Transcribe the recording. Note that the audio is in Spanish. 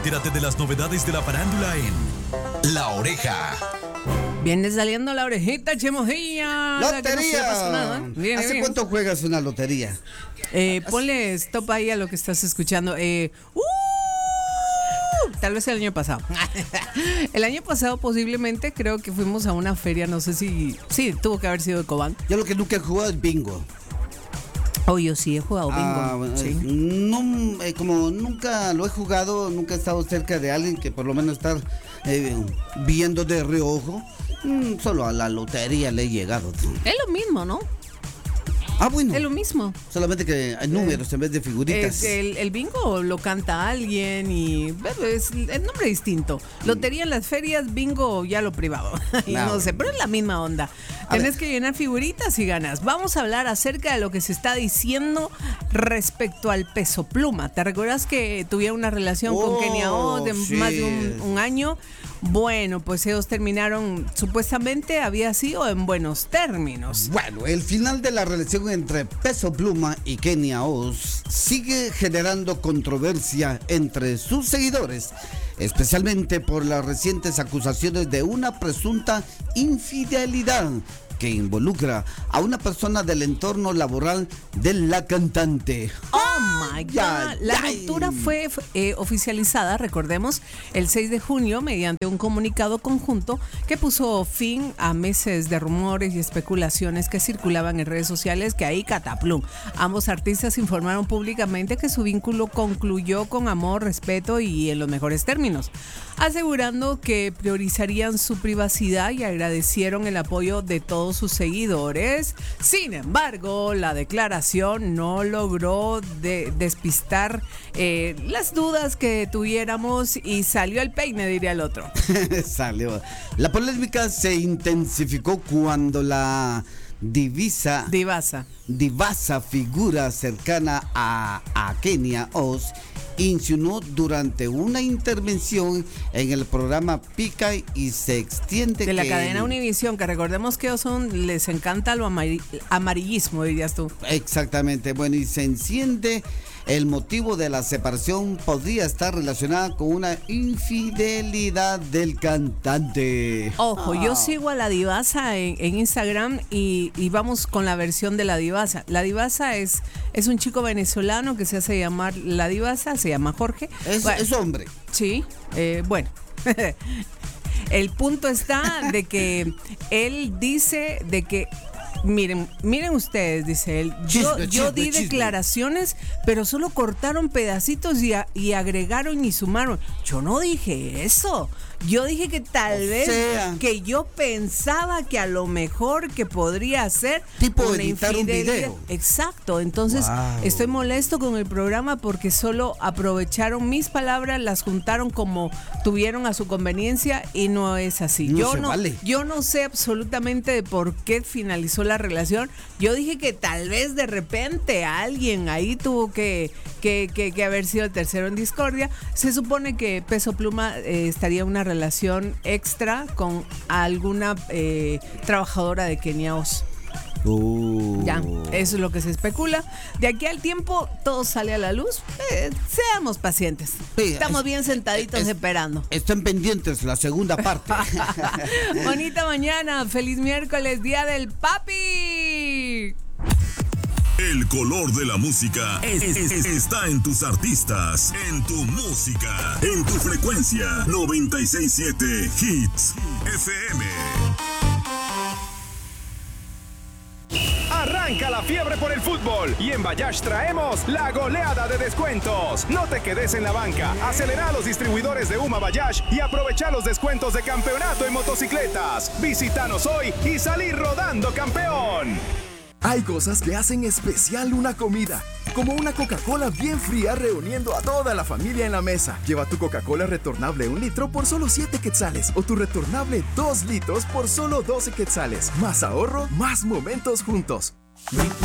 Entérate de las novedades de la farándula en La Oreja. Viene saliendo la orejita, Chemojilla. ¡Lotería! ¿Hace cuánto juegas una lotería? Ponle stop ahí a lo que estás escuchando. Tal vez el año pasado. El año pasado posiblemente creo que fuimos a una feria, no sé si... Sí, tuvo que haber sido de Cobán. Yo lo que nunca he jugado es bingo. Oh, yo sí he jugado bingo. Bueno, sí. No, como nunca lo he jugado, nunca he estado cerca de alguien que por lo menos estar viendo de reojo. Solo a la lotería le he llegado. Es lo mismo, ¿no? Bueno. Es lo mismo. Solamente que hay números en vez de figuritas. El bingo lo canta alguien y es el nombre distinto. Lotería en las ferias, bingo ya lo privado. No sé, pero es la misma onda. Tenés que llenar figuritas y ganas. Vamos a hablar acerca de lo que se está diciendo respecto al Peso Pluma. ¿Te recuerdas que tuvieron una relación con Kenia Oz de más de un año? Bueno, pues ellos terminaron, supuestamente había sido en buenos términos. Bueno, el final de la relación entre Peso Pluma y Kenia Oz sigue generando controversia entre sus seguidores, especialmente por las recientes acusaciones de una presunta infidelidad que involucra a una persona del entorno laboral de la cantante. ¡Oh, my God! La ruptura fue oficializada, recordemos, el 6 de junio mediante un comunicado conjunto que puso fin a meses de rumores y especulaciones que circulaban en redes sociales que ahí cataplum. Ambos artistas informaron públicamente que su vínculo concluyó con amor, respeto y en los mejores términos, asegurando que priorizarían su privacidad y agradecieron el apoyo de todos sus seguidores. Sin embargo, la declaración no logró despistar las dudas que tuviéramos y salió el peine, diría el otro. Salió. La polémica se intensificó cuando la divasa, figura cercana a Kenia Oz, insinuó durante una intervención en el programa Pica y se extiende de la cadena Univisión, que recordemos que les encanta lo amarillismo, dirías tú. Exactamente, bueno, y se enciende. El motivo de la separación podría estar relacionada con una infidelidad del cantante. Ojo, yo sigo a la divasa en Instagram y vamos con la versión de la divasa. La divasa es un chico venezolano que se hace llamar la divasa, se llama Jorge. Es hombre. Sí, bueno. El punto está de que él dice de que Miren ustedes, dice él, yo di declaraciones, pero solo cortaron pedacitos y agregaron y sumaron. Yo no dije eso. Yo dije que tal vez, que yo pensaba que a lo mejor que podría ser tipo editar un video. Exacto, entonces estoy molesto con el programa porque solo aprovecharon mis palabras, las juntaron como tuvieron a su conveniencia y no es así. Yo no sé absolutamente de por qué finalizó la relación. Yo dije que tal vez de repente alguien ahí tuvo que haber sido el tercero en discordia. Se supone que Peso Pluma estaría en una relación extra con alguna trabajadora de Kenia Oz. Ya, eso es lo que se especula. De aquí al tiempo todo sale a la luz. Seamos pacientes. Estamos bien sentaditos esperando. Están pendientes la segunda parte. Bonita mañana, feliz miércoles, día del papi. El color de la música está en tus artistas, en tu música, en tu frecuencia 96.7 Hits FM. Arranca la fiebre por el fútbol y en Bayash traemos la goleada de descuentos. No te quedes en la banca, acelera a los distribuidores de Uma Bayash y aprovecha los descuentos de campeonato en motocicletas. Visítanos hoy y salí rodando campeón. Hay cosas que hacen especial una comida, como una Coca-Cola bien fría reuniendo a toda la familia en la mesa. Lleva tu Coca-Cola retornable 1 litro por solo 7 quetzales o tu retornable 2 litros por solo 12 quetzales. Más ahorro, más momentos juntos.